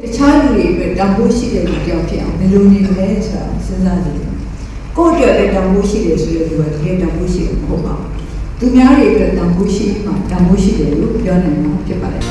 တခြားလူတွေအတွက်တန်ဖိုးရှိတဲ့လူကြောင့်ဖြစ်အောင်ဘယ်လိုနေမလဲဆိုတာစဉ်းစားကြည့်တယ်ကိုယ့်အတွက်လည်းတန်ဖိုးရှိတယ်ဆိုတဲ့လူကတကယ်တန်ဖိုးရှိတယ်မဟုတ်ပါဘူးသူများတွေအတွက်တန်ဖိုးရှိမှတန်ဖိုးရှိတယ်လို့ပြောနိုင်မှာဖြစ်ပါတယ်